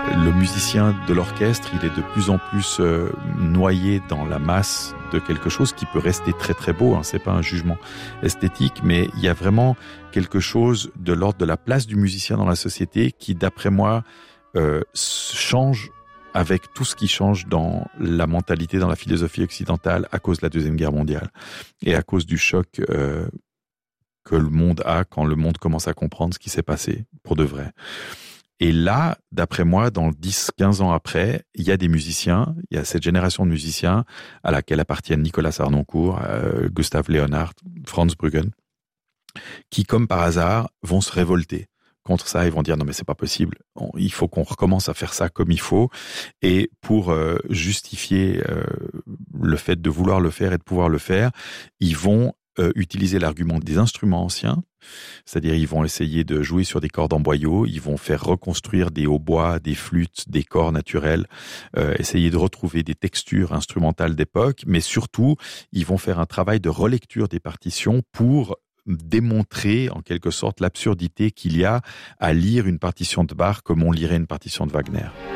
Le musicien de l'orchestre, il est de plus en plus noyé dans la masse de quelque chose qui peut rester très très beau, hein. C'est pas un jugement esthétique, mais il y a vraiment quelque chose de l'ordre de la place du musicien dans la société qui, d'après moi, change avec tout ce qui change dans la mentalité, dans la philosophie occidentale à cause de la Deuxième Guerre mondiale et à cause du choc que le monde a quand le monde commence à comprendre ce qui s'est passé pour de vrai. Et là, d'après moi, dans 10-15 ans après, il y a des musiciens, il y a cette génération de musiciens à laquelle appartiennent Nicolas Harnoncourt, Gustav Leonhardt, Franz Bruggen, qui, comme par hasard, vont se révolter contre ça. Ils vont dire non mais c'est pas possible, il faut qu'on recommence à faire ça comme il faut. Et pour justifier le fait de vouloir le faire et de pouvoir le faire, ils vont utiliser l'argument des instruments anciens, c'est-à-dire ils vont essayer de jouer sur des cordes en boyau, ils vont faire reconstruire des hautbois, des flûtes, des corps naturels, essayer de retrouver des textures instrumentales d'époque, mais surtout ils vont faire un travail de relecture des partitions pour démontrer en quelque sorte l'absurdité qu'il y a à lire une partition de Bach comme on lirait une partition de Wagner.